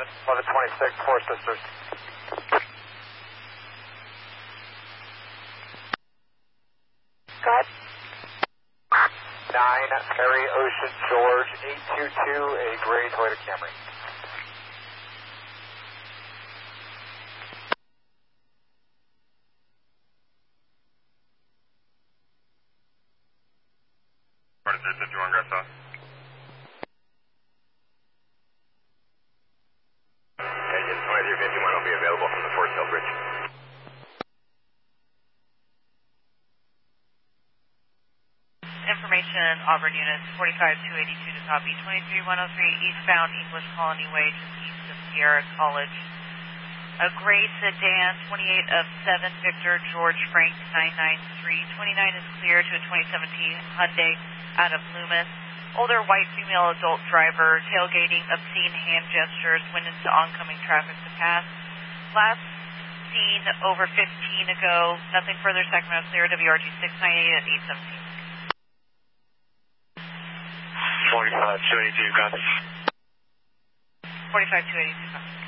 1126, Four Sisters. Go ahead. 9 Perry Ocean George 822, a gray Toyota Camry. Part of 351 Grass South. Engine 2351 will be available from the Fort Sill Bridge. Information, Auburn units 45282 to copy, 23103 eastbound English Colony Way, just east of Sierra College. A gray sedan, 28 of 7 Victor George Frank 993. 29 is clear to a 2017 Hyundai out of Loomis. Older white female adult driver, tailgating, obscene hand gestures, went into oncoming traffic to pass. Last seen over 15 ago, nothing further, Sacramento clear, WRG 698 at 817. 45282, copy. 45282, copy.